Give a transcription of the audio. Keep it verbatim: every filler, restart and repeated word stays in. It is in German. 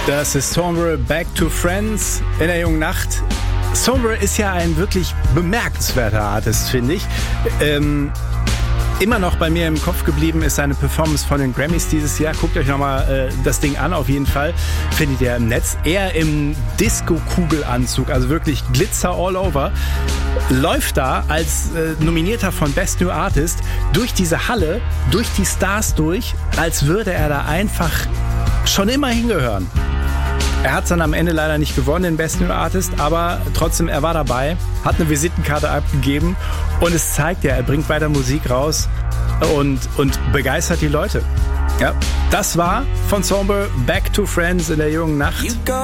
Das ist Sombre, Back to Friends in der jungen Nacht. Sombre ist ja ein wirklich bemerkenswerter Artist, finde ich. Ähm, immer noch bei mir im Kopf geblieben ist seine Performance von den Grammys dieses Jahr. Guckt euch nochmal äh, das Ding an, auf jeden Fall. Findet ihr im Netz. Er im Disco-Kugelanzug, also wirklich Glitzer all over, läuft da als äh, Nominierter von Best New Artist durch diese Halle, durch die Stars durch, als würde er da einfach schon immer hingehören. Er hat es dann am Ende leider nicht gewonnen, den Best New Artist, aber trotzdem, er war dabei, hat eine Visitenkarte abgegeben und es zeigt ja, er bringt weiter Musik raus und, und begeistert die Leute. Ja, das war von Sombre, Back to Friends in der jungen Nacht.